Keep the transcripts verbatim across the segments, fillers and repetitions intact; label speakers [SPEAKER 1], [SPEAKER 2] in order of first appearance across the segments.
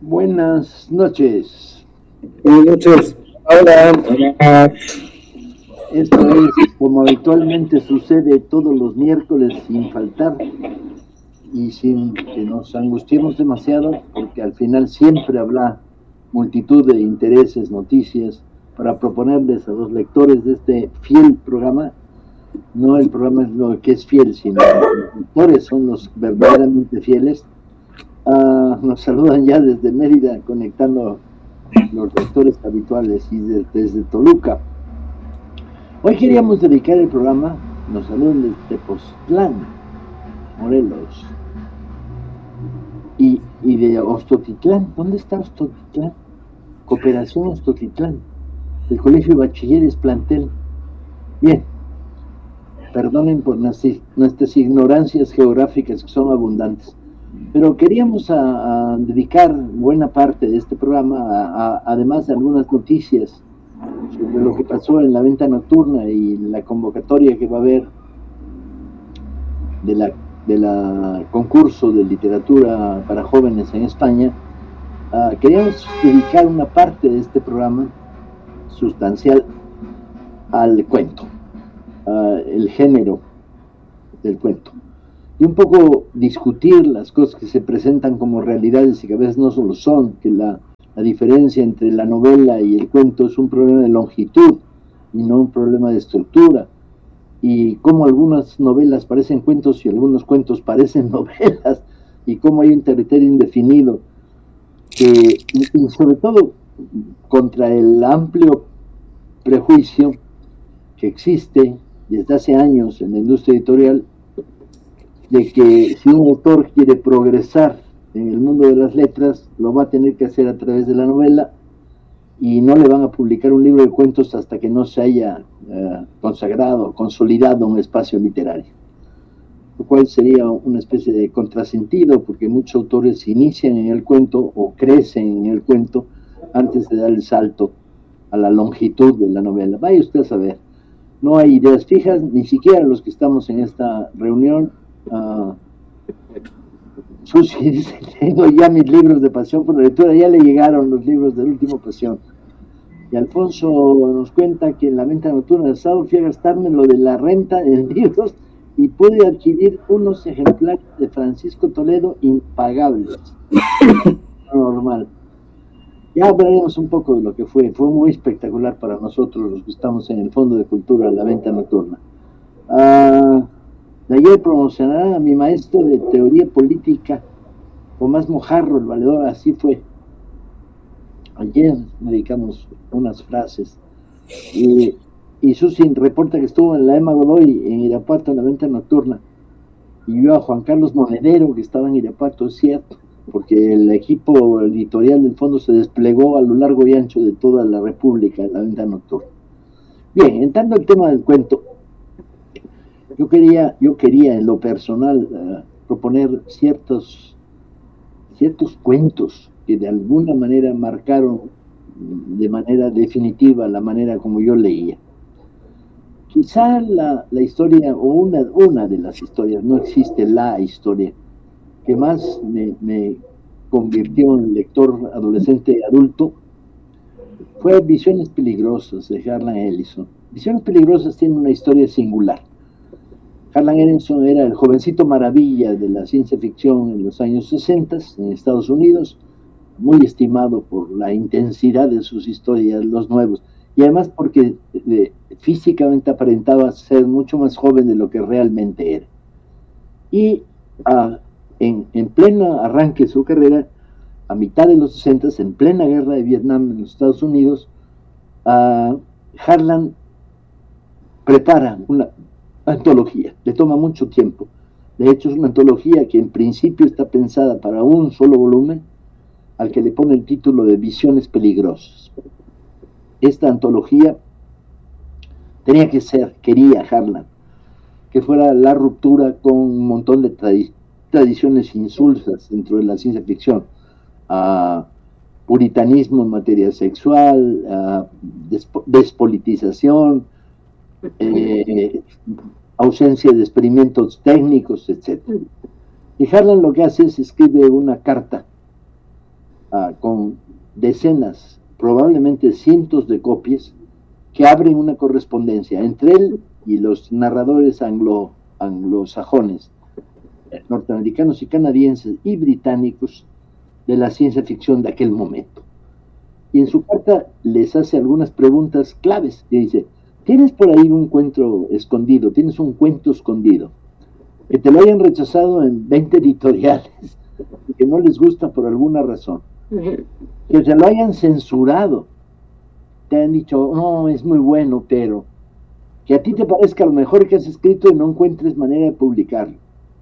[SPEAKER 1] Buenas noches.
[SPEAKER 2] Buenas noches. Hola. Hola.
[SPEAKER 1] Esto es como habitualmente sucede todos los miércoles, sin faltar y sin que nos angustiemos demasiado, porque al final siempre habrá multitud de intereses, noticias, para proponerles a los lectores de este fiel programa. No el programa es lo que es fiel, sino los lectores son los verdaderamente fieles. Uh, nos saludan ya desde Mérida, conectando los lectores habituales, y de, desde Toluca. Hoy queríamos dedicar el programa, nos saludan desde Tepoztlán, Morelos, y, y de Ostotitlán. ¿Dónde está Ostotitlán? Cooperación Ostotitlán, el Colegio de Bachilleres Plantel. Bien, perdonen por nuestras, nuestras ignorancias geográficas, que son abundantes. Pero queríamos a, a dedicar buena parte de este programa, a, a, además de algunas noticias sobre lo que pasó en la venta nocturna y la convocatoria que va a haber de la, de la concurso de literatura para jóvenes en España. Uh, queríamos dedicar una parte de este programa sustancial al cuento, uh, el género del cuento, y un poco discutir las cosas que se presentan como realidades y que a veces no solo son, que la, la diferencia entre la novela y el cuento es un problema de longitud y no un problema de estructura, y cómo algunas novelas parecen cuentos y algunos cuentos parecen novelas, y cómo hay un territorio indefinido, que, y, y sobre todo contra el amplio prejuicio que existe desde hace años en la industria editorial, de que si un autor quiere progresar en el mundo de las letras, lo va a tener que hacer a través de la novela, y no le van a publicar un libro de cuentos hasta que no se haya uh, consagrado, consolidado un espacio literario, lo cual sería una especie de contrasentido, porque muchos autores inician en el cuento o crecen en el cuento antes de dar el salto a la longitud de la novela. Vaya usted a saber, no hay ideas fijas, ni siquiera los que estamos en esta reunión. Uh, Susi dice: tengo ya mis libros de Pasión por la lectura, ya le llegaron los libros del último Pasión. Y Alfonso nos cuenta que en la venta nocturna del sábado fui a gastarme lo de la renta en libros y pude adquirir unos ejemplares de Francisco Toledo impagables. Normal. Ya hablaremos un poco de lo que fue, fue muy espectacular para nosotros los que estamos en el Fondo de Cultura, la venta nocturna. Ah... Uh, De ayer promocionarán a mi maestro de teoría política, Tomás Mojarro, el valedor, así fue. Ayer dedicamos unas frases. Y, y Susi reporta que estuvo en la Emma Godoy, en Irapuato, en la venta nocturna. Y vio a Juan Carlos Monedero, que estaba en Irapuato, es cierto, porque el equipo editorial del fondo se desplegó a lo largo y ancho de toda la República en la venta nocturna. Bien, entrando al tema del cuento, Yo quería, yo quería en lo personal uh, proponer ciertos, ciertos cuentos que de alguna manera marcaron de manera definitiva la manera como yo leía. Quizá la, la historia, o una, una de las historias, no existe la historia, que más me, me convirtió en lector adolescente y adulto, fue Visiones Peligrosas, de Harlan Ellison. Visiones Peligrosas tiene una historia singular. Harlan Ellison era el jovencito maravilla de la ciencia ficción en los años sesenta en Estados Unidos, muy estimado por la intensidad de sus historias, los nuevos, y además porque eh, físicamente aparentaba ser mucho más joven de lo que realmente era. Y uh, en, en pleno arranque de su carrera, a mitad de los sesenta, en plena guerra de Vietnam en los Estados Unidos, uh, Harlan prepara una antología, le toma mucho tiempo. De hecho, es una antología que en principio está pensada para un solo volumen, al que le pone el título de Visiones Peligrosas. Esta antología tenía que ser, quería Harlan, que fuera la ruptura con un montón de tradi- tradiciones insulsas dentro de la ciencia ficción. Uh, puritanismo en materia sexual, uh, despo- despolitización, eh, ausencia de experimentos técnicos, etcétera. Y Harlan lo que hace es escribe una carta uh, con decenas, probablemente cientos de copias que abren una correspondencia entre él y los narradores anglo, anglosajones, norteamericanos y canadienses y británicos de la ciencia ficción de aquel momento. Y en su carta les hace algunas preguntas claves. Y dice, tienes por ahí un cuento escondido, tienes un cuento escondido, que te lo hayan rechazado en veinte editoriales, y que no les gusta por alguna razón, que se lo hayan censurado, te han dicho, no, es muy bueno, pero que a ti te parezca lo mejor que has escrito y no encuentres manera de publicarlo,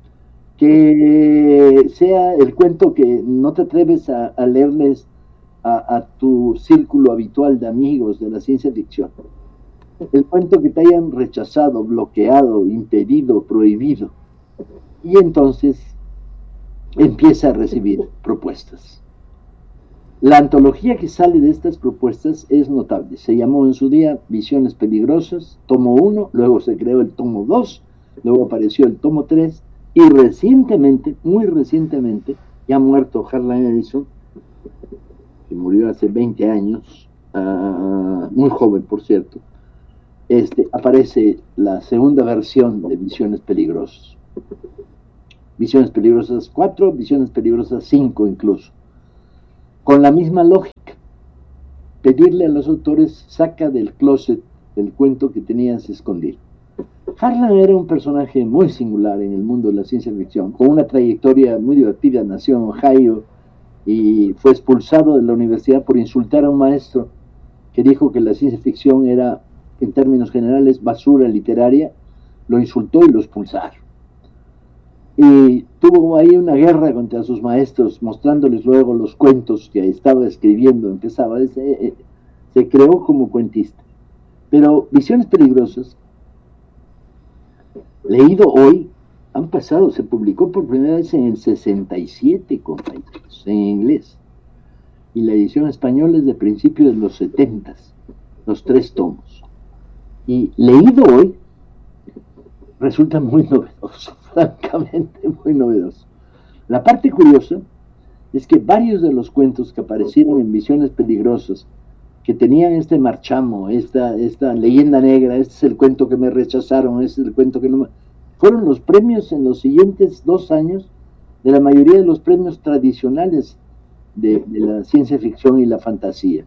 [SPEAKER 1] que sea el cuento que no te atreves a, a leerles a, a tu círculo habitual de amigos de la ciencia ficción, el cuento que te hayan rechazado, bloqueado, impedido, prohibido, y entonces empieza a recibir propuestas. La antología que sale de estas propuestas es notable. Se llamó en su día Visiones Peligrosas, tomo uno, luego se creó el tomo dos, luego apareció el tomo tres, y recientemente, muy recientemente, ya muerto Harlan Ellison, que murió hace veinte años, uh, muy joven por cierto, este, aparece la segunda versión de Visiones Peligrosas. Visiones Peligrosas cuatro, Visiones Peligrosas cinco incluso. Con la misma lógica, pedirle a los autores, saca del closet el cuento que tenías escondido. Harlan era un personaje muy singular en el mundo de la ciencia ficción, con una trayectoria muy divertida. Nació en Ohio y fue expulsado de la universidad por insultar a un maestro que dijo que la ciencia ficción era, en términos generales, basura literaria. Lo insultó y lo expulsaron. Y tuvo ahí una guerra contra sus maestros, mostrándoles luego los cuentos que estaba escribiendo. Empezaba, se, se creó como cuentista. Pero Visiones Peligrosas, leído hoy, han pasado, se publicó por primera vez en el sesenta y siete, compañeros, en inglés. Y la edición española es de principios de los setenta, los tres tomos. Y leído hoy, resulta muy novedoso, francamente muy novedoso. La parte curiosa es que varios de los cuentos que aparecieron en Visiones Peligrosas, que tenían este marchamo, esta, esta leyenda negra, este es el cuento que me rechazaron, este es el cuento que no me... fueron los premios en los siguientes dos años de la mayoría de los premios tradicionales de, de la ciencia ficción y la fantasía.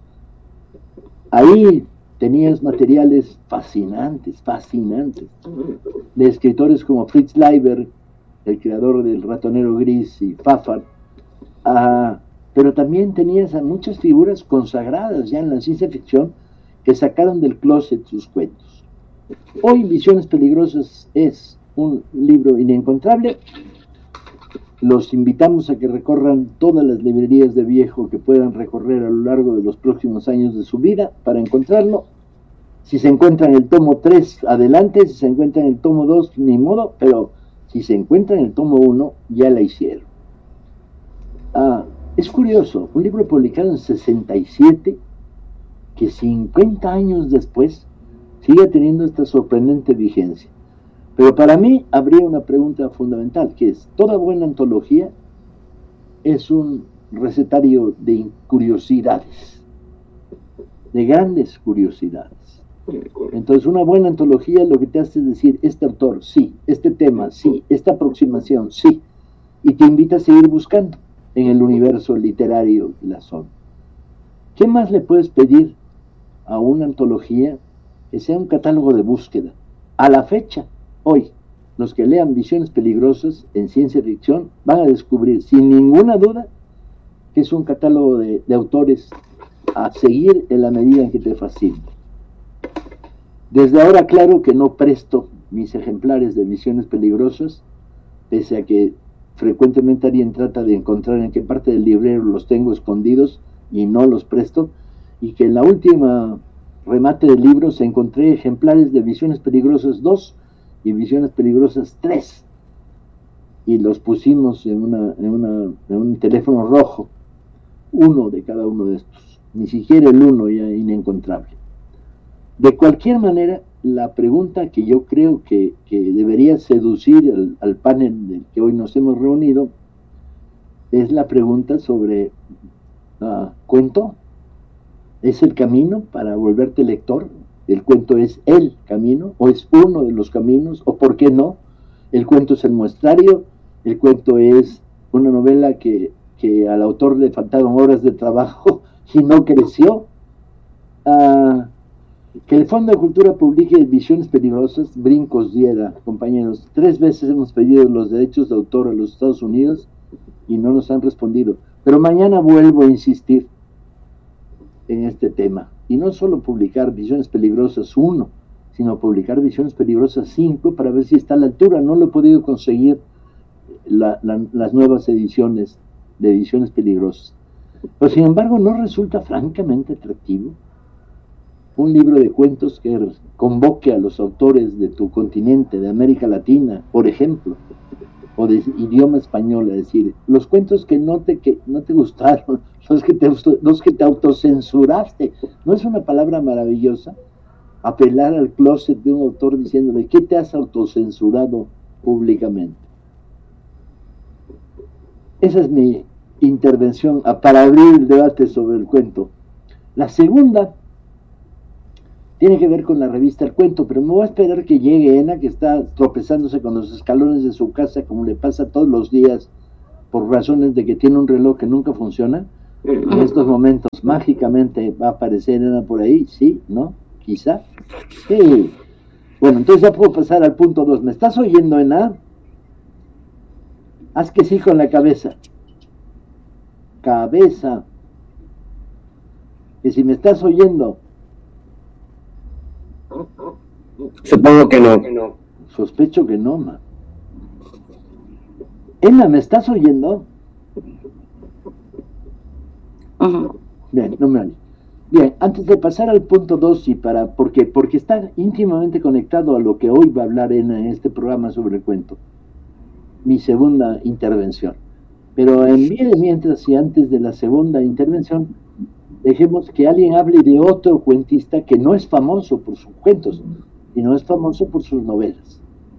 [SPEAKER 1] Ahí tenías materiales fascinantes, fascinantes, de escritores como Fritz Leiber, el creador del Ratonero Gris, y Fafard, uh, pero también tenías a muchas figuras consagradas ya en la ciencia ficción que sacaron del closet sus cuentos. Hoy Visiones Peligrosas es un libro inencontrable. Los invitamos a que recorran todas las librerías de viejo que puedan recorrer a lo largo de los próximos años de su vida para encontrarlo. Si se encuentran el tomo tres, adelante. Si se encuentran el tomo dos, ni modo. Pero si se encuentran el tomo uno, ya la hicieron. Ah, es curioso, un libro publicado en sesenta y siete, que cincuenta años después sigue teniendo esta sorprendente vigencia. Pero para mí habría una pregunta fundamental, que es, toda buena antología es un recetario de curiosidades, de grandes curiosidades. Entonces una buena antología lo que te hace es decir, este autor, sí, este tema, sí, esta aproximación, sí, y te invita a seguir buscando en el universo literario de la zona. ¿Qué más le puedes pedir a una antología que sea un catálogo de búsqueda? A la fecha, hoy, los que lean Visiones Peligrosas en ciencia ficción van a descubrir sin ninguna duda que es un catálogo de, de autores a seguir en la medida en que te fascine. Desde ahora, claro que no presto mis ejemplares de Visiones Peligrosas, pese a que frecuentemente alguien trata de encontrar en qué parte del librero los tengo escondidos y no los presto, y que en la última remate de libros encontré ejemplares de Visiones Peligrosas dos y Visiones Peligrosas tres, y los pusimos en, una, en, una, en un teléfono rojo, uno de cada uno de estos, ni siquiera el uno ya inencontrable. De cualquier manera, la pregunta que yo creo que, que debería seducir al, al panel del que hoy nos hemos reunido es la pregunta sobre uh, ¿cuento? ¿Es el camino para volverte lector? ¿El cuento es el camino? ¿O es uno de los caminos? ¿O por qué no? ¿El cuento es el muestrario? ¿El cuento es una novela que, que al autor le faltaron horas de trabajo y no creció? Uh, que el Fondo de Cultura publique Visiones Peligrosas, brincos diera, compañeros. Tres veces hemos pedido los derechos de autor a los Estados Unidos y no nos han respondido. Pero mañana vuelvo a insistir en este tema. Y no solo publicar Visiones Peligrosas uno, sino publicar Visiones Peligrosas cinco para ver si está a la altura. No lo he podido conseguir la, la, las nuevas ediciones de Visiones Peligrosas. Pero sin embargo no resulta francamente atractivo un libro de cuentos que convoque a los autores de tu continente, de América Latina, por ejemplo, o de idioma español, es decir, los cuentos que no te, que no te gustaron, los que te, los que te autocensuraste. ¿No es una palabra maravillosa? Apelar al closet de un autor diciéndole, ¿qué te has autocensurado públicamente? Esa es mi intervención para abrir el debate sobre el cuento. La segunda tiene que ver con la revista El Cuento, pero me voy a esperar que llegue Ena, que está tropezándose con los escalones de su casa, como le pasa todos los días, por razones de que tiene un reloj que nunca funciona. En estos momentos, mágicamente, va a aparecer Ena por ahí, ¿sí? ¿No? Quizá. Sí. Bueno, entonces ya puedo pasar al punto dos. ¿Me estás oyendo, Ena? Haz que sí con la cabeza. Cabeza. Que si me estás oyendo...
[SPEAKER 2] Supongo que no.
[SPEAKER 1] Sospecho que no, ma. Ena, ¿me estás oyendo?
[SPEAKER 3] Uh-huh.
[SPEAKER 1] Bien, no me oyes. Bien, antes de pasar al punto dos, y para, porque, porque está íntimamente conectado a lo que hoy va a hablar Ena en este programa sobre el cuento, mi segunda intervención. Pero en vía de mientras y antes de la segunda intervención, dejemos que alguien hable de otro cuentista que no es famoso por sus cuentos, sino es famoso por sus novelas.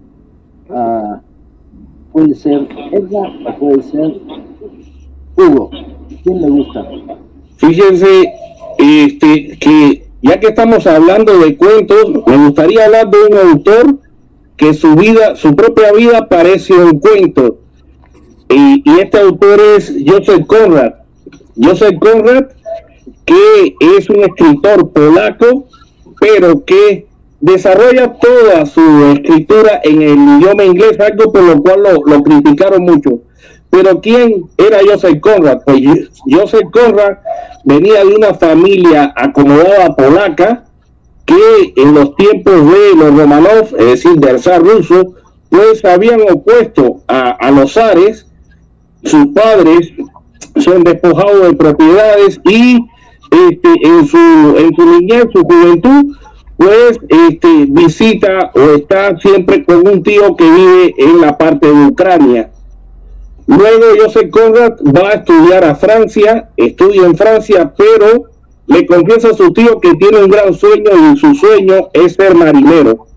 [SPEAKER 1] Uh, puede ser Edgar o puede ser Hugo. ¿Quién le gusta?
[SPEAKER 2] Fíjense, este, que ya que estamos hablando de cuentos, me gustaría hablar de un autor que su vida, su propia vida parece un cuento. Y, y este autor es Joseph Conrad. Joseph Conrad, que es un escritor polaco, pero que desarrolla toda su escritura en el idioma inglés, algo por lo cual lo, lo criticaron mucho. Pero ¿quién era Joseph Conrad? Pues Joseph Conrad venía de una familia acomodada polaca que en los tiempos de los Romanov, es decir, del zar ruso, pues habían opuesto a, a los zares. Sus padres son despojados de propiedades y este, en su en su niñez, su juventud, pues este, visita o está siempre con un tío que vive en la parte de Ucrania. Luego Joseph Conrad va a estudiar a Francia, estudia en Francia, pero le confiesa a su tío que tiene un gran sueño y su sueño es ser marinero.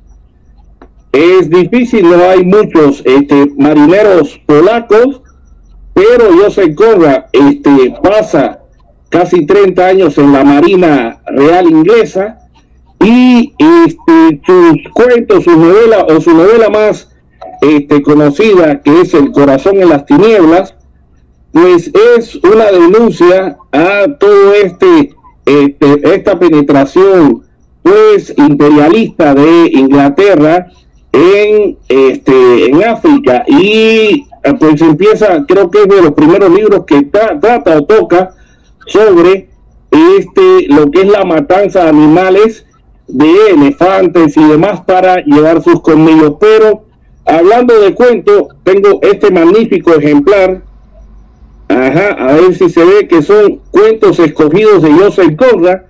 [SPEAKER 2] Es difícil, no hay muchos este, marineros polacos, pero Joseph Conrad este, pasa casi treinta años en la Marina Real Inglesa y este, sus cuentos, su novela o su novela más este, conocida, que es El corazón en las tinieblas, pues es una denuncia a todo este, este esta penetración pues imperialista de Inglaterra en este en África, y pues empieza, creo que es de los primeros libros que tra- trata o toca sobre este lo que es la matanza de animales, de elefantes y demás para llevar sus colmillos. Pero hablando de cuentos, tengo este magnífico ejemplar, ajá, a ver si se ve, que son Cuentos escogidos de Joseph Conrad,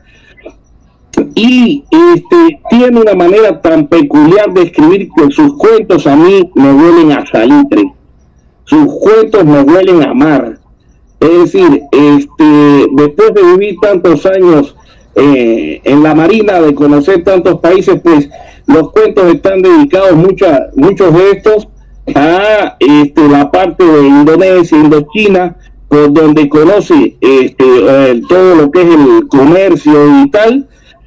[SPEAKER 2] y este tiene una manera tan peculiar de escribir que sus cuentos a mí me huelen a salitre, sus cuentos me huelen a mar. Es decir, este después de vivir tantos años eh, en la Marina, de conocer tantos países, pues los cuentos están dedicados, mucha, muchos de estos, a este, la parte de Indonesia, Indochina, por donde conoce este, eh, todo lo que es el comercio y tal,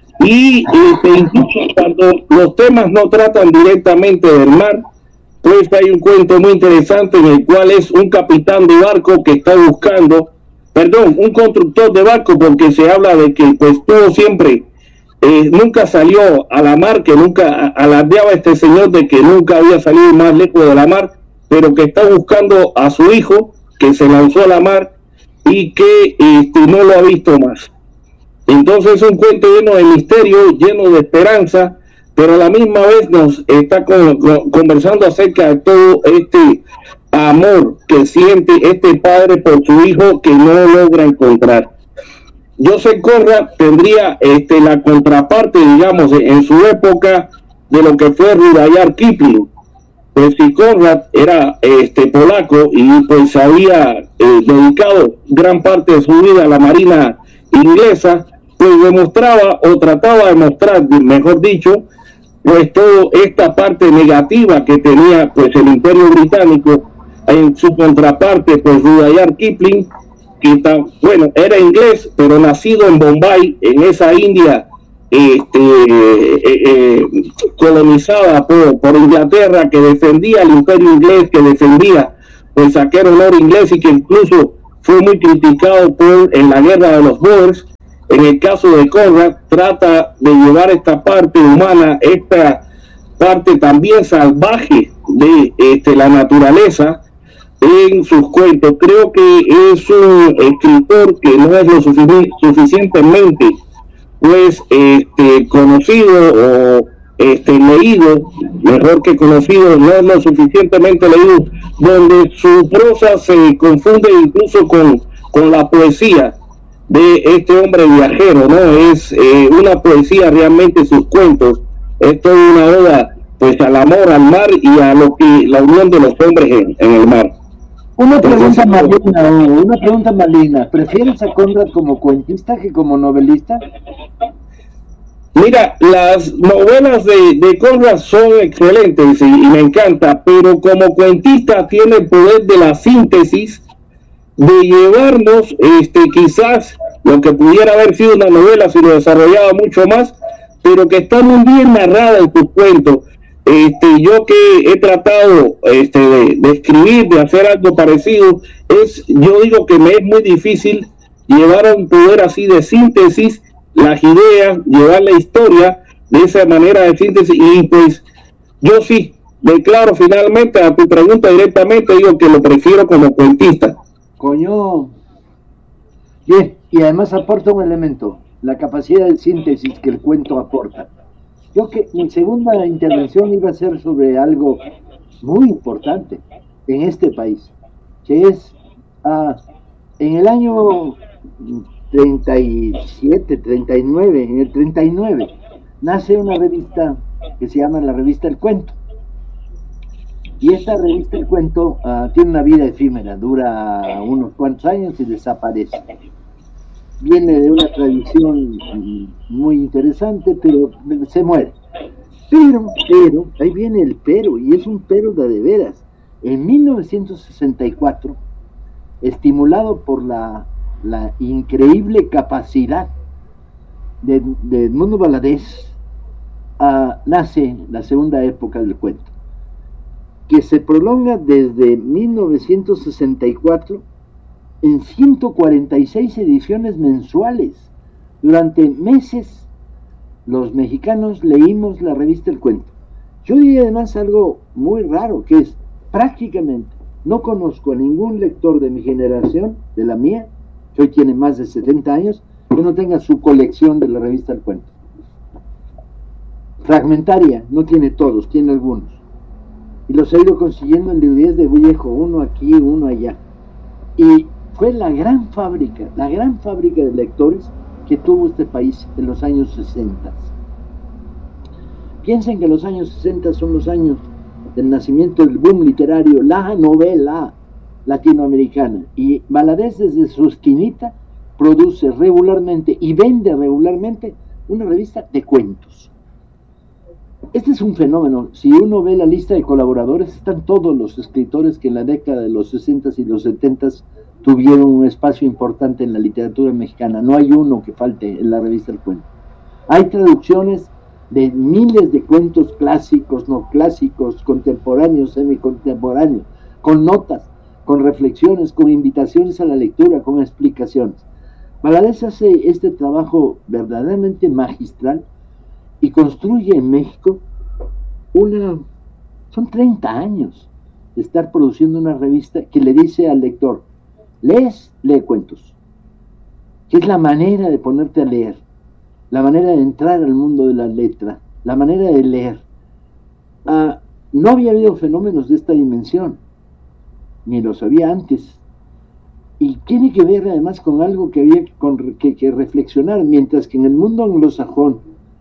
[SPEAKER 2] y este, incluso cuando los temas no tratan directamente del mar, pues hay un cuento muy interesante en el cual es un capitán de barco que está buscando, perdón, un constructor de barco, porque se habla de que pues todo siempre, eh, nunca salió a la mar, que nunca alardeaba este señor de que nunca había salido más lejos de la mar, pero que está buscando a su hijo, que se lanzó a la mar y que este, no lo ha visto más. Entonces es un cuento lleno de misterio, lleno de esperanza, pero a la misma vez nos está con, con, conversando acerca de todo este amor que siente este padre por su hijo que no logra encontrar. Joseph Conrad tendría este, la contraparte, digamos, en su época de lo que fue Rudyard Kipling. Pues si Conrad era este, polaco y pues había eh, dedicado gran parte de su vida a la marina inglesa, pues demostraba o trataba de mostrar, mejor dicho, pues toda esta parte negativa que tenía pues el Imperio Británico. En su contraparte, pues Rudyard Kipling, que está, bueno, era inglés, pero nacido en Bombay, en esa India este, eh, eh, colonizada por, por Inglaterra, que defendía el Imperio inglés, que defendía pues aquel honor inglés y que incluso fue muy criticado por en la guerra de los Boers. En el caso de Conrad, trata de llevar esta parte humana, esta parte también salvaje de este, la naturaleza en sus cuentos. Creo que es un escritor que no es lo sufic- suficientemente pues este, conocido o este, leído, mejor que conocido, no es lo suficientemente leído, donde su prosa se confunde incluso con, con la poesía de este hombre viajero, ¿no? Es eh, una poesía realmente, sus cuentos, es toda una oda pues al amor al mar y a lo que la unión de los hombres en, en el mar.
[SPEAKER 1] Una pregunta maligna, una pregunta maligna, ¿prefieres a Conrad como cuentista que como novelista?
[SPEAKER 2] Mira, las novelas de, de Conrad son excelentes y, y me encanta, pero como cuentista tiene el poder de la síntesis, de llevarnos este quizás lo que pudiera haber sido una novela si lo desarrollaba mucho más, pero que está muy bien narrada en sus cuentos. Este, yo que he tratado este, de, de escribir, de hacer algo parecido, es, yo digo que me es muy difícil llevar a un poder así de síntesis las ideas, llevar la historia de esa manera de síntesis, y pues yo sí declaro finalmente a tu pregunta directamente, digo que lo prefiero como cuentista.
[SPEAKER 1] Coño. Bien, y además aporta un elemento, la capacidad de síntesis que el cuento aporta. Yo que mi segunda intervención iba a ser sobre algo muy importante en este país, que es uh, en el año treinta y siete, treinta y nueve, en el treinta y nueve, nace una revista que se llama la revista El Cuento. Y esta revista El Cuento uh, tiene una vida efímera, dura unos cuantos años y desaparece. Viene de una tradición muy interesante, pero se muere. Pero, pero, ahí viene el pero, y es un pero de de veras. En mil novecientos sesenta y cuatro, estimulado por la, la increíble capacidad de, de Edmundo Valadez, uh, nace la segunda época del cuento, que se prolonga desde mil novecientos sesenta y cuatro en ciento cuarenta y seis ediciones mensuales. Durante meses los mexicanos leímos la revista El Cuento. Yo diría además algo muy raro, que es prácticamente no conozco a ningún lector de mi generación, de la mía, que hoy tiene más de setenta años, que no tenga su colección de la revista El Cuento. Fragmentaria, no tiene todos, tiene algunos. Y los he ido consiguiendo en librerías de viejo, uno aquí, uno allá. Y fue la gran fábrica, la gran fábrica de lectores que tuvo este país en los años sesenta. Piensen que los años sesenta son los años del nacimiento del boom literario, la novela latinoamericana. Y Valadez desde su esquinita produce regularmente y vende regularmente una revista de cuentos. Este es un fenómeno. Si uno ve la lista de colaboradores, están todos los escritores que en la década de los sesenta y los setenta tuvieron un espacio importante en la literatura mexicana. No hay uno que falte en la revista El Cuento. Hay traducciones de miles de cuentos clásicos, no clásicos, contemporáneos, semicontemporáneos, con notas, con reflexiones, con invitaciones a la lectura, con explicaciones. Valadez hace este trabajo verdaderamente magistral y construye en México una... son treinta años de estar produciendo una revista que le dice al lector: lees, lee cuentos, que es la manera de ponerte a leer, la manera de entrar al mundo de la letra, la manera de leer. Ah, no había habido fenómenos de esta dimensión, ni los había antes, y tiene que ver además con algo que había que, que, que reflexionar, mientras que en el mundo anglosajón,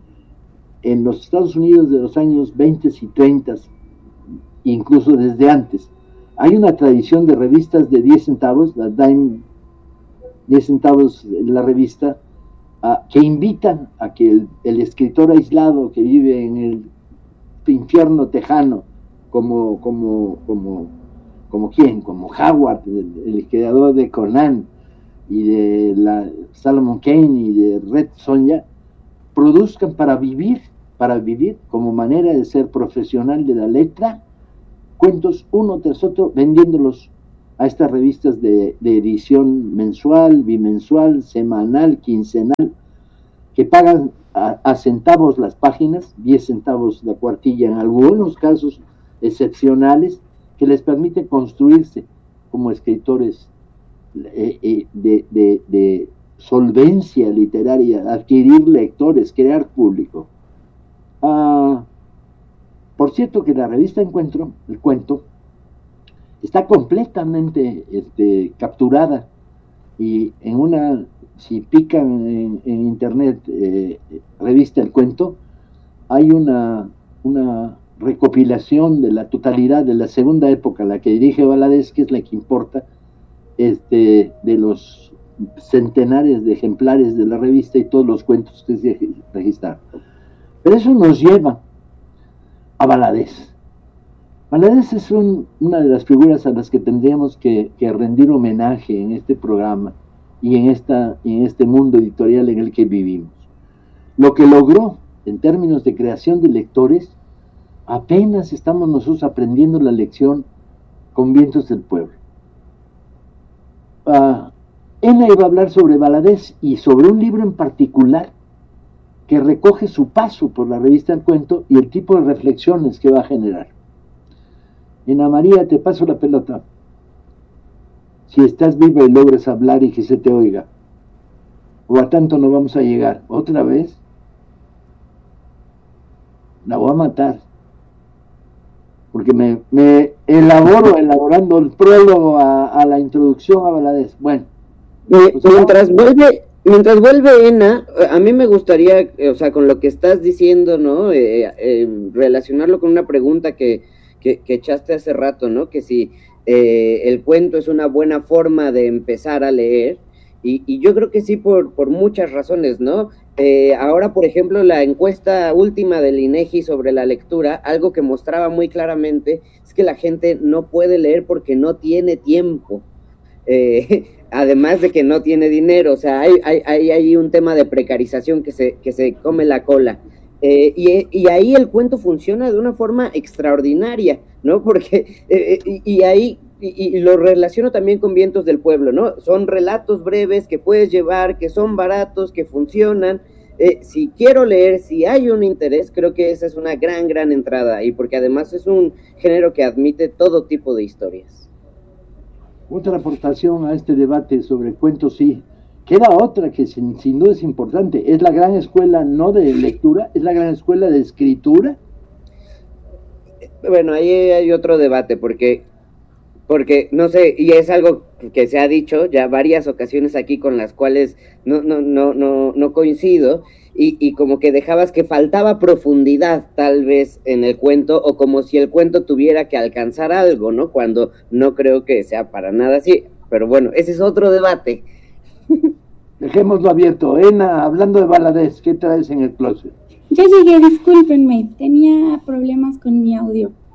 [SPEAKER 1] en los Estados Unidos de los años veinte y treinta, incluso desde antes, hay una tradición de revistas de diez centavos, la dime, diez centavos la revista, uh, que invitan a que el, el escritor aislado que vive en el infierno tejano, como, como, como, como quién, como Howard, el, el creador de Conan y de la Solomon Kane y de Red Sonja, produzcan para vivir, para vivir como manera de ser profesional de la letra, cuentos uno tras otro, vendiéndolos a estas revistas de, de edición mensual, bimensual, semanal, quincenal, que pagan a, a centavos las páginas, diez centavos la cuartilla en algunos casos excepcionales, que les permite construirse como escritores eh, eh, de, de, de solvencia literaria, adquirir lectores, crear público. Ah... Por cierto que la revista Encuentro, El Cuento, está completamente este, capturada, y en una, si pican en, en internet eh, revista El Cuento, hay una, una recopilación de la totalidad de la segunda época, la que dirige Valadez, que es la que importa, este, de los centenares de ejemplares de la revista y todos los cuentos que se registraron. Pero eso nos lleva a Valadez. Valadez es un, una de las figuras a las que tendríamos que, que rendir homenaje en este programa y en, esta, en este mundo editorial en el que vivimos. Lo que logró en términos de creación de lectores, apenas estamos nosotros aprendiendo la lección con Vientos del Pueblo. Uh, Ena iba a hablar sobre Valadez y sobre un libro en particular que recoge su paso por la revista El Cuento y el tipo de reflexiones que va a generar. Ena María, te paso la pelota. Si estás viva y logras hablar y que se te oiga, o a tanto no vamos a llegar. ¿Otra vez? La voy a matar. Porque me, me elaboro, elaborando el prólogo a, a la introducción a Valadez. Bueno.
[SPEAKER 3] Eh, pues mientras vamos... vuelve... Mientras vuelve Ena, a mí me gustaría, o sea, con lo que estás diciendo, ¿no? Eh, eh, relacionarlo con una pregunta que, que, que echaste hace rato, ¿no? Que si eh, el cuento es una buena forma de empezar a leer, y, y yo creo que sí por, por muchas razones, ¿no? Eh, ahora, por ejemplo, la encuesta última del INEGI sobre la lectura, algo que mostraba muy claramente es que la gente no puede leer porque no tiene tiempo. Eh, además de que no tiene dinero, o sea, hay, hay, hay, hay un tema de precarización que se, que se come la cola, eh, y, y ahí el cuento funciona de una forma extraordinaria, ¿no? Porque, eh, y, y ahí, y, y lo relaciono también con Vientos del Pueblo, ¿no? Son relatos breves que puedes llevar, que son baratos, que funcionan. Eh, si quiero leer, si hay un interés, creo que esa es una gran, gran entrada, y porque además es un género que admite todo tipo de historias.
[SPEAKER 1] Otra aportación a este debate sobre cuentos, sí. Queda otra que sin, sin duda es importante. Es la gran escuela no de lectura, es la gran escuela de escritura.
[SPEAKER 3] Bueno, ahí hay otro debate, porque, porque no sé, y es algo que se ha dicho ya varias ocasiones aquí con las cuales no, no, no, no, no coincido, y, y como que dejabas que faltaba profundidad tal vez en el cuento, o como si el cuento tuviera que alcanzar algo, ¿no? Cuando no creo que sea para nada así, pero bueno, ese es otro debate.
[SPEAKER 1] Dejémoslo abierto. Ena, hablando de Valadez, ¿qué traes en el closet?
[SPEAKER 4] Ya llegué, discúlpenme, tenía problemas con mi audio.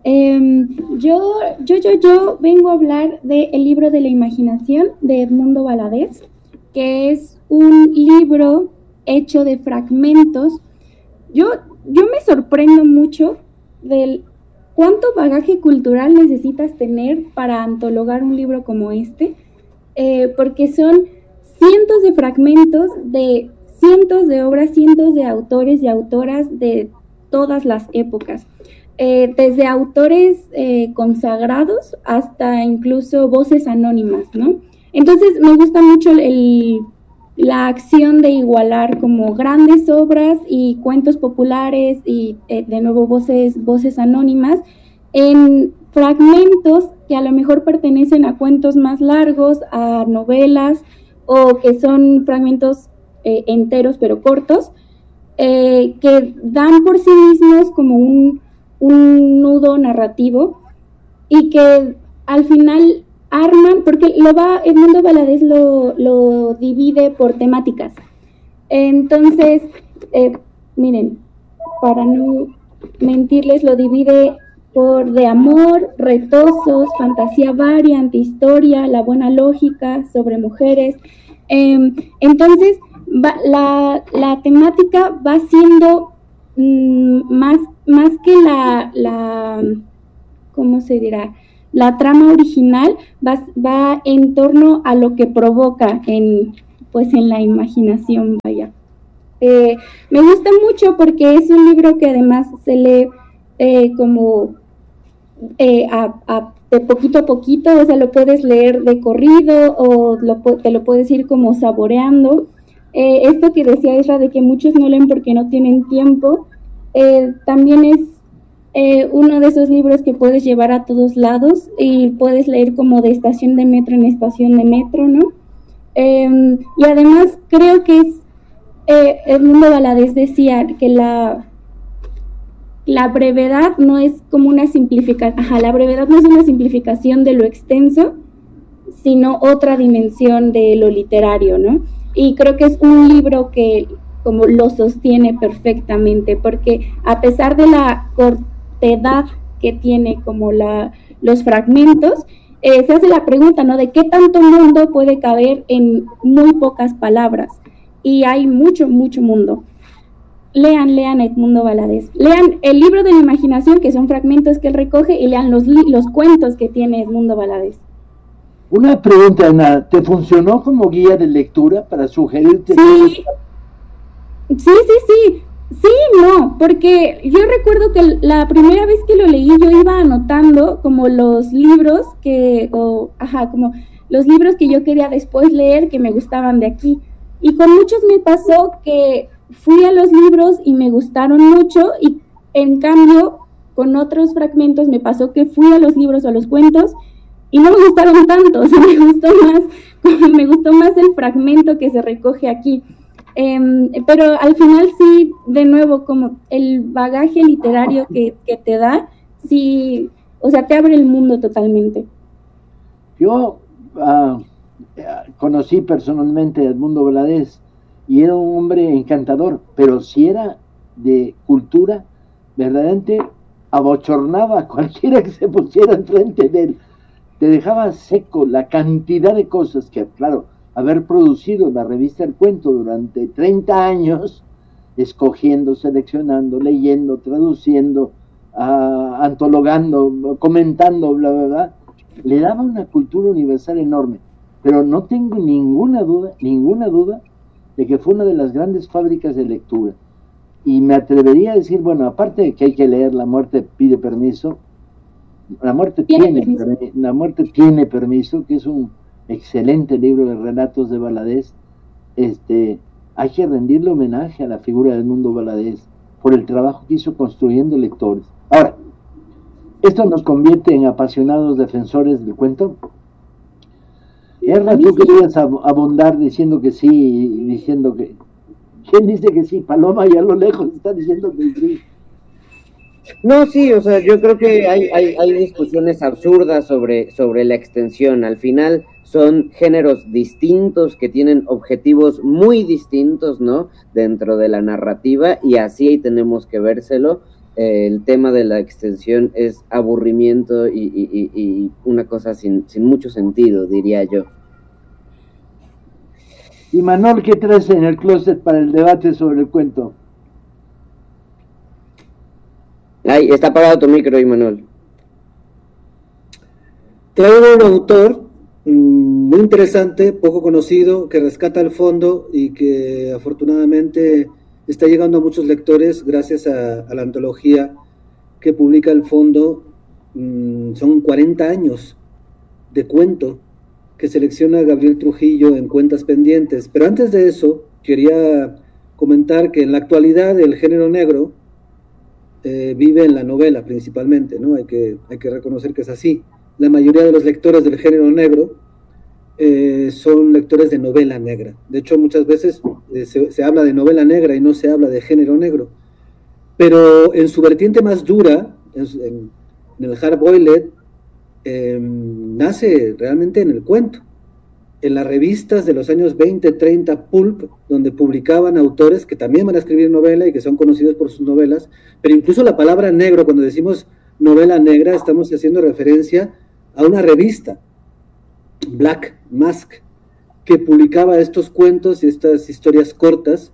[SPEAKER 4] Eh, yo, yo, yo, yo vengo a hablar del libro de la imaginación de Edmundo Valadez, que es un libro hecho de fragmentos. Yo, yo me sorprendo mucho del cuánto bagaje cultural necesitas tener para antologar un libro como este, eh, porque son cientos de fragmentos de cientos de obras, cientos de autores y autoras de todas las épocas. Eh, desde autores eh, consagrados hasta incluso voces anónimas, ¿no? Entonces me gusta mucho el, la acción de igualar como grandes obras y cuentos populares y eh, de nuevo voces, voces anónimas en fragmentos que a lo mejor pertenecen a cuentos más largos, a novelas, o que son fragmentos eh, enteros pero cortos, eh, que dan por sí mismos como un un nudo narrativo y que al final arman, porque lo va, Edmundo Valadez lo, lo divide por temáticas. Entonces, eh, miren, para no mentirles, lo divide por de amor, retosos, fantasía varia, antihistoria, la buena lógica, sobre mujeres. Eh, entonces, va, la, la temática va siendo mmm, más más que la, la, ¿cómo se dirá? La trama original va, va en torno a lo que provoca en, pues en la imaginación, vaya. Eh, me gusta mucho porque es un libro que además se lee eh, como eh, a, a, de poquito a poquito, o sea, lo puedes leer de corrido o lo, te lo puedes ir como saboreando. Eh, esto que decía Isra de que muchos no leen porque no tienen tiempo, Eh, también es eh, uno de esos libros que puedes llevar a todos lados y puedes leer como de estación de metro en estación de metro, ¿no? Eh, y además creo que es, eh, Edmundo Valadez decía que la, la brevedad no es como una simplificación, ajá, la brevedad no es una simplificación de lo extenso, sino otra dimensión de lo literario, ¿no? Y creo que es un libro que como lo sostiene perfectamente, porque a pesar de la cortedad que tiene como la, los fragmentos, eh, se hace la pregunta, ¿no?, de qué tanto mundo puede caber en muy pocas palabras, y hay mucho, mucho mundo. Lean, lean Edmundo Valadez, lean el libro de la imaginación, que son fragmentos que él recoge, y lean los, los cuentos que tiene Edmundo Valadez.
[SPEAKER 1] Una pregunta, Ana, ¿te funcionó como guía de lectura para sugerirte?
[SPEAKER 4] Sí. Sí, sí, sí, sí, no, porque yo recuerdo que la primera vez que lo leí yo iba anotando como los libros que, o, ajá, como los libros que yo quería después leer que me gustaban de aquí, y con muchos me pasó que fui a los libros y me gustaron mucho, y en cambio con otros fragmentos me pasó que fui a los libros o a los cuentos y no me gustaron tanto, o sea, me gustó más, me gustó más el fragmento que se recoge aquí. Eh, pero al final sí, de nuevo, como el bagaje literario que, que te da, sí, o sea, te abre el mundo totalmente.
[SPEAKER 1] Yo uh, conocí personalmente a Edmundo Valadez y era un hombre encantador, pero si era de cultura, verdaderamente abochornaba a cualquiera que se pusiera enfrente de él. Te dejaba seco la cantidad de cosas que, claro, haber producido la revista El Cuento durante treinta años, escogiendo, seleccionando, leyendo, traduciendo, uh, antologando, comentando, bla, bla, bla, le daba una cultura universal enorme. Pero no tengo ninguna duda, ninguna duda de que fue una de las grandes fábricas de lectura. Y me atrevería a decir, bueno, aparte de que hay que leer La muerte pide permiso, La muerte tiene, tiene La muerte tiene permiso, que es un excelente libro de relatos de Valadez. Este, hay que rendirle homenaje a la figura de Edmundo Valadez por el trabajo que hizo construyendo lectores. Ahora, esto nos convierte en apasionados defensores del cuento. Erra, tú querías abundar diciendo que sí y diciendo que... ¿Quién dice que sí? Paloma ya a lo lejos está diciendo que sí.
[SPEAKER 3] No, sí, o sea, yo creo que hay, hay, hay discusiones absurdas sobre, sobre la extensión. Al final son géneros distintos que tienen objetivos muy distintos, ¿no?, dentro de la narrativa, y así tenemos que vérselo. eh, el tema de la extensión es aburrimiento y, y, y, y una cosa sin, sin mucho sentido, diría yo.
[SPEAKER 1] Y Manol, ¿qué traes en el closet para el debate sobre el cuento?
[SPEAKER 3] Ay, está apagado tu micro, Imanol.
[SPEAKER 5] Traigo un autor mmm, muy interesante, poco conocido, que rescata el fondo y que afortunadamente está llegando a muchos lectores gracias a, a la antología que publica el fondo. Mmm, son cuarenta años de cuento que selecciona Gabriel Trujillo en Cuentas Pendientes. Pero antes de eso, quería comentar que en la actualidad el género negro eh, vive en la novela principalmente, ¿no? Hay que, hay que reconocer que es así. La mayoría de los lectores del género negro eh, son lectores de novela negra. De hecho, muchas veces eh, se, se habla de novela negra y no se habla de género negro. Pero en su vertiente más dura, en, en, en el hard-boiled, eh, nace realmente en el cuento. En las revistas de los años veinte, treinta, pulp, donde publicaban autores que también van a escribir novela y que son conocidos por sus novelas, pero incluso la palabra negro, cuando decimos novela negra, estamos haciendo referencia a una revista, Black Mask, que publicaba estos cuentos y estas historias cortas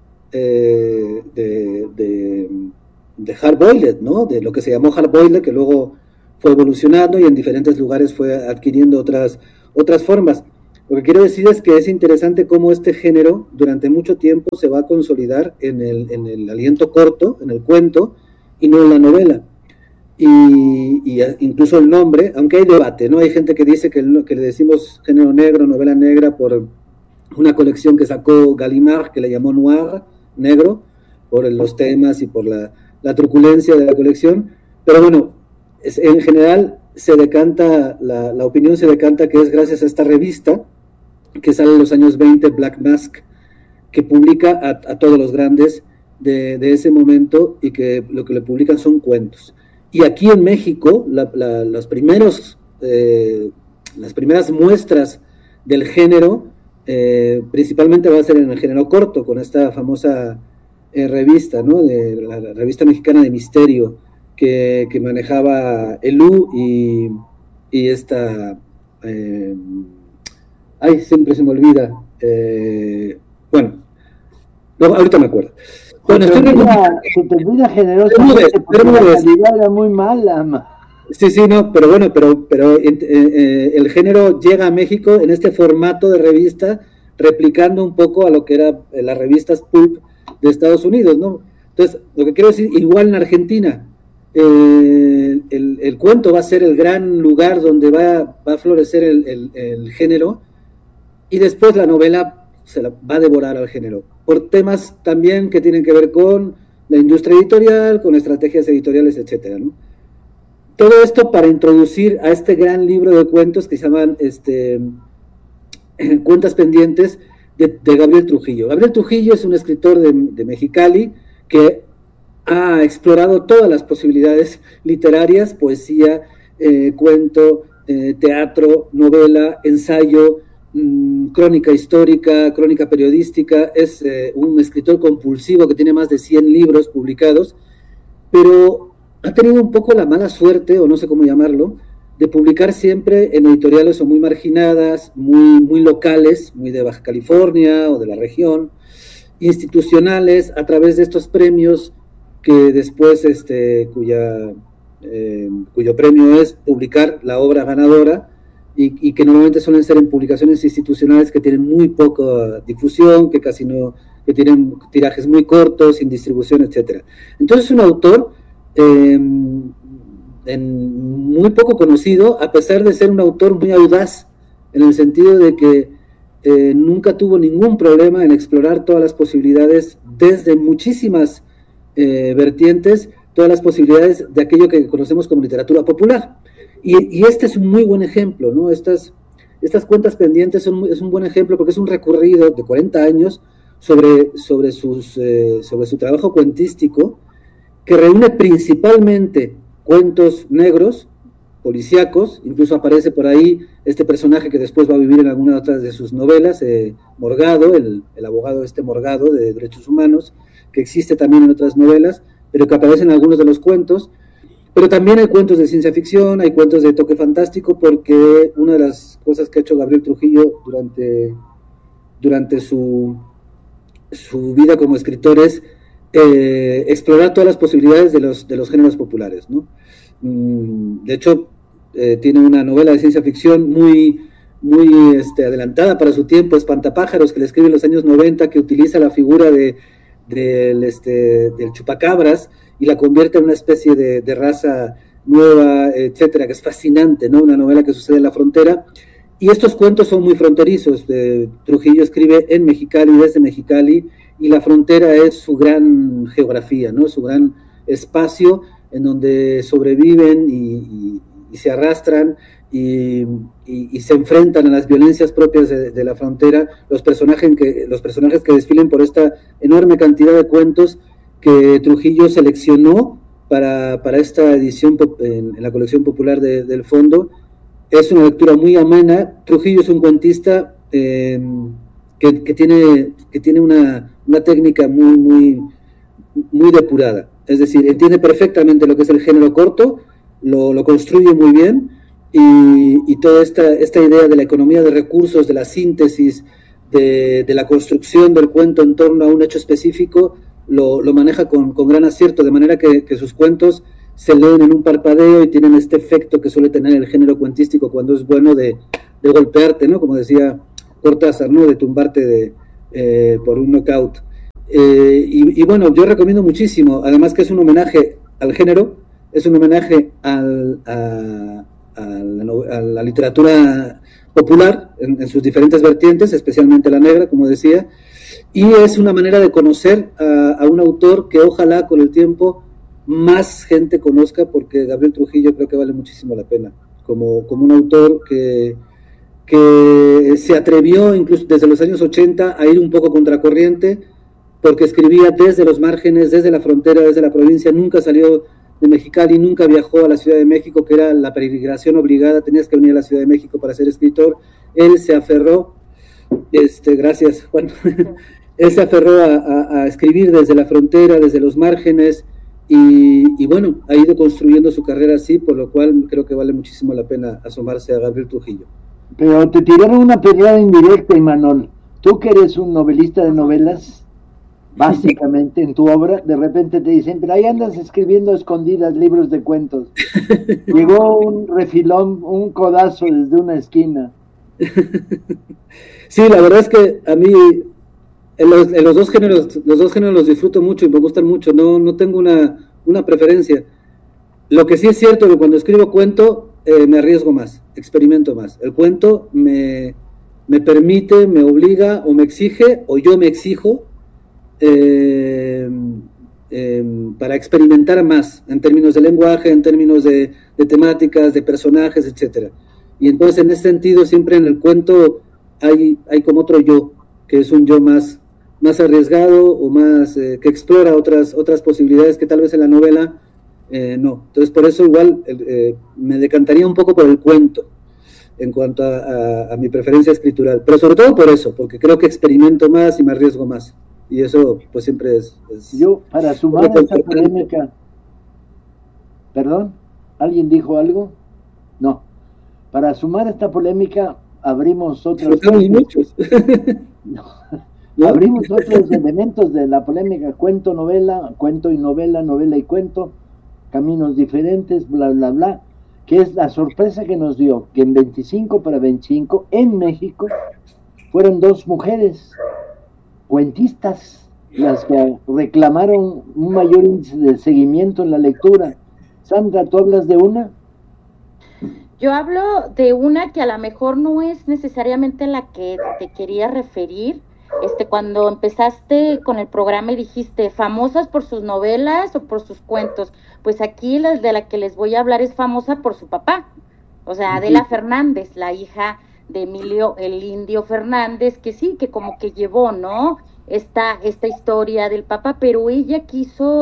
[SPEAKER 5] eh, de, de, de hard-boiled, ¿no? De lo que se llamó hard-boiled, que luego fue evolucionando y en diferentes lugares fue adquiriendo otras, otras formas. Lo que quiero decir es que es interesante cómo este género durante mucho tiempo se va a consolidar en el, en el aliento corto, en el cuento, y no en la novela. Y, y incluso el nombre, aunque hay debate, ¿no? Hay gente que dice que, el, que le decimos género negro, novela negra, por una colección que sacó Gallimard, que le llamó Noir, negro, por los temas y por la, la truculencia de la colección. Pero bueno, es, en general se decanta, la, la opinión se decanta que es gracias a esta revista que sale en los años veinte, Black Mask, que publica a, a todos los grandes de, de ese momento y que lo que le publican son cuentos. Y aquí en México, la, la, los primeros, eh, las primeras muestras del género, eh, principalmente va a ser en el género corto, con esta famosa eh, revista, ¿no? De la, la revista mexicana de misterio, que, que manejaba Elú y, y esta... Eh, ay, siempre se me olvida. Eh, bueno, no, ahorita me acuerdo. Bueno,
[SPEAKER 1] se, te
[SPEAKER 5] estoy
[SPEAKER 1] olvida, se te olvida generosamente porque la calidad era muy mala.
[SPEAKER 5] Sí, sí, no, pero bueno, pero, pero eh, eh, el género llega a México en este formato de revista, replicando un poco a lo que eran las revistas pulp de Estados Unidos, ¿no? Entonces, lo que quiero decir, igual en Argentina, eh, el, el cuento va a ser el gran lugar donde va, va a florecer el, el, el género, y después la novela se la va a devorar al género, por temas también que tienen que ver con la industria editorial, con estrategias editoriales, etcétera, ¿no? Todo esto para introducir a este gran libro de cuentos que se llaman este, Cuentas Pendientes de, de Gabriel Trujillo. Gabriel Trujillo es un escritor de, de Mexicali que ha explorado todas las posibilidades literarias, poesía, eh, cuento, eh, teatro, novela, ensayo, crónica histórica, crónica periodística. Es eh, un escritor compulsivo que tiene más de cien libros publicados, pero ha tenido un poco la mala suerte, o no sé cómo llamarlo, de publicar siempre en editoriales o muy marginadas, muy, muy locales, muy de Baja California o de la región, institucionales, a través de estos premios que después, este, cuya, eh, cuyo premio es publicar la obra ganadora, Y, y que normalmente suelen ser en publicaciones institucionales que tienen muy poca difusión, que casi no, que tienen tirajes muy cortos, sin distribución, etcétera. Entonces es un autor eh, en muy poco conocido, a pesar de ser un autor muy audaz, en el sentido de que eh, nunca tuvo ningún problema en explorar todas las posibilidades, desde muchísimas eh, vertientes, todas las posibilidades de aquello que conocemos como literatura popular. Y, y este es un muy buen ejemplo, ¿no? Estas, estas cuentas pendientes son muy, es un buen ejemplo porque es un recorrido de cuarenta años sobre, sobre, sus, eh, sobre su trabajo cuentístico, que reúne principalmente cuentos negros, policíacos. Incluso aparece por ahí este personaje que después va a vivir en alguna otra de sus novelas, eh, Morgado, el, el abogado este Morgado de Derechos Humanos, que existe también en otras novelas, pero que aparecen en algunos de los cuentos. Pero también hay cuentos de ciencia ficción, hay cuentos de toque fantástico, porque una de las cosas que ha hecho Gabriel Trujillo durante, durante su, su vida como escritor es eh, explorar todas las posibilidades de los, de los géneros populares, ¿no? De hecho, eh, tiene una novela de ciencia ficción muy, muy este, adelantada para su tiempo, Espantapájaros, que le escribe en los años noventa, que utiliza la figura de, de, del, este, del chupacabras y la convierte en una especie de, de raza nueva, etcétera, que es fascinante, ¿no? Una novela que sucede en la frontera. Y estos cuentos son muy fronterizos. Eh, Trujillo escribe en Mexicali, desde Mexicali, y la frontera es su gran geografía, ¿no? Su gran espacio en donde sobreviven y, y, y se arrastran y, y, y se enfrentan a las violencias propias de, de la frontera, los personajes, que, los personajes que desfilen por esta enorme cantidad de cuentos que Trujillo seleccionó para, para esta edición en, en la colección popular de, del fondo. Es una lectura muy amena. Trujillo es un cuentista eh, que, que tiene, que tiene una, una técnica muy, muy, muy depurada. Es decir, entiende perfectamente lo que es el género corto, lo, lo construye muy bien, y, y toda esta, esta idea de la economía de recursos, de la síntesis, de, de la construcción del cuento en torno a un hecho específico, lo, lo maneja con, con gran acierto, de manera que, que sus cuentos se leen en un parpadeo y tienen este efecto que suele tener el género cuentístico cuando es bueno de, de golpearte, ¿no? Como decía Cortázar, ¿no? De tumbarte de, eh, por un knockout. Eh, y, y bueno, yo recomiendo muchísimo, además que es un homenaje al género, es un homenaje al, a, a, la, a la literatura popular en, en sus diferentes vertientes, especialmente la negra, como decía, y es una manera de conocer a, a un autor que ojalá con el tiempo más gente conozca, porque Gabriel Trujillo creo que vale muchísimo la pena, como, como un autor que, que se atrevió incluso desde los años ochenta a ir un poco contracorriente, porque escribía desde los márgenes, desde la frontera, desde la provincia, nunca salió de Mexicali, nunca viajó a la Ciudad de México, que era la peregrinación obligada, tenías que venir a la Ciudad de México para ser escritor. Él se aferró, este, gracias Juan, él se aferró a, a, a escribir desde la frontera, desde los márgenes, y, y bueno, ha ido construyendo su carrera así, por lo cual creo que vale muchísimo la pena asomarse a Gabriel Trujillo.
[SPEAKER 1] Pero te tiraron una pedrada indirecta, Imanol. Tú que eres un novelista de novelas, básicamente en tu obra, de repente te dicen, pero ahí andas escribiendo a escondidas libros de cuentos. Llegó un refilón, un codazo desde una esquina.
[SPEAKER 5] Sí, la verdad es que a mí en los, en los dos géneros, los dos géneros los disfruto mucho y me gustan mucho, no, no tengo una, una preferencia. Lo que sí es cierto es que cuando escribo cuento eh, me arriesgo más, experimento más. El cuento me, me permite, me obliga o me exige, o yo me exijo, Eh, eh, para experimentar más en términos de lenguaje, en términos de, de temáticas, de personajes, etcétera. Y entonces en ese sentido siempre en el cuento hay, hay como otro yo, que es un yo más, más arriesgado o más eh, que explora otras, otras posibilidades que tal vez en la novela eh, no. Entonces por eso igual eh, me decantaría un poco por el cuento en cuanto a, a, a mi preferencia escritural, pero sobre todo por eso, porque creo que experimento más y me arriesgo más. Y eso pues siempre es, es
[SPEAKER 1] yo para sumar a esta polémica, perdón, ¿alguien dijo algo? No, para sumar a esta polémica abrimos otros
[SPEAKER 5] muchos.
[SPEAKER 1] no. ¿No? Abrimos otros elementos de la polémica: cuento, novela, cuento y novela, novela y cuento, caminos diferentes, bla bla bla, que es la sorpresa que nos dio que en veinticinco para veinticinco en México fueron dos mujeres cuentistas las que reclamaron un mayor índice de seguimiento en la lectura. Sandra, ¿tú hablas de una?
[SPEAKER 6] Yo hablo de una que a lo mejor no es necesariamente la que te quería referir. Este, cuando empezaste con el programa y dijiste famosas por sus novelas o por sus cuentos, pues aquí la de la que les voy a hablar es famosa por su papá, o sea, Adela sí. Fernández, la hija de Emilio el Indio Fernández, que sí, que como que llevó, ¿no? Esta, esta historia del papá, pero ella quiso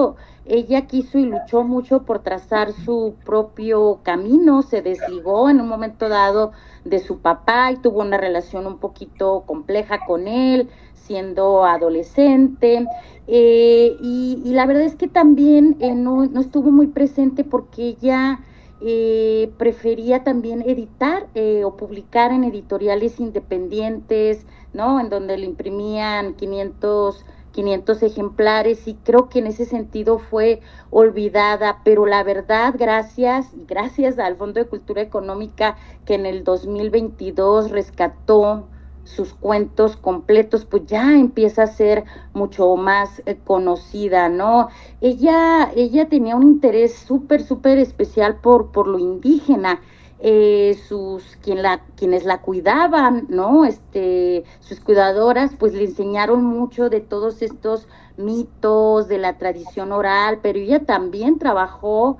[SPEAKER 6] ella quiso y luchó mucho por trazar su propio camino, se desligó en un momento dado de su papá y tuvo una relación un poquito compleja con él, siendo adolescente, eh, y, y la verdad es que también eh, no, no estuvo muy presente porque ella eh, prefería también editar eh, o publicar en editoriales independientes, ¿no? En donde le imprimían quinientos ejemplares, y creo que en ese sentido fue olvidada, pero la verdad, gracias, gracias al Fondo de Cultura Económica, que en el dos mil veintidós rescató sus cuentos completos, pues ya empieza a ser mucho más eh, conocida, ¿no? Ella, ella tenía un interés súper, súper especial por, por lo indígena. Eh, sus quien la, quienes la cuidaban, ¿no? Este, sus cuidadoras, pues le enseñaron mucho de todos estos mitos, de la tradición oral, pero ella también trabajó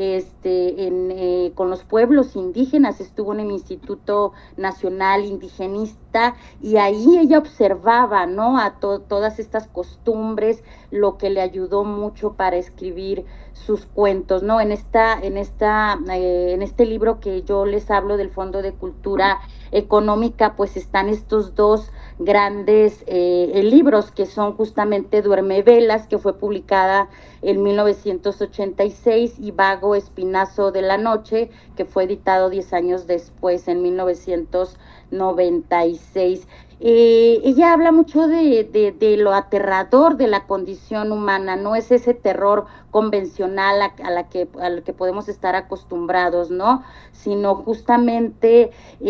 [SPEAKER 6] este, en, eh, con los pueblos indígenas, estuvo en el Instituto Nacional Indigenista, y ahí ella observaba, ¿no? A to- todas estas costumbres, lo que le ayudó mucho para escribir sus cuentos, ¿no? En esta, en esta, eh, en este libro que yo les hablo del Fondo de Cultura Económica, pues están estos dos grandes eh, libros, que son justamente Duerme Velas, que fue publicada en mil novecientos ochenta y seis, y Vago Espinazo de la Noche, que fue editado diez años después, en mil novecientos noventa y seis. Eh, ella habla mucho de, de, de lo aterrador de la condición humana, no es ese terror convencional a, a la que al que podemos estar acostumbrados, ¿no? Sino justamente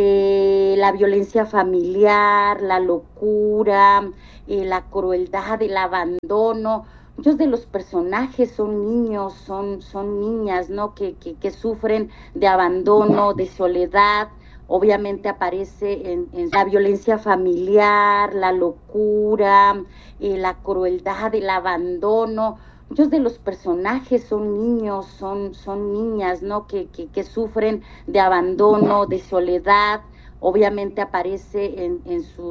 [SPEAKER 6] eh, la violencia familiar, la locura, eh, la crueldad, el abandono. Muchos de los personajes son niños, son, son niñas, ¿no? Que, que, que sufren de abandono, de soledad. Obviamente aparece en, en la violencia familiar, la locura, eh, la crueldad, el abandono. Muchos de los personajes son niños, son, son niñas, ¿no? Que, que, que sufren de abandono, de soledad. Obviamente aparece en, en sus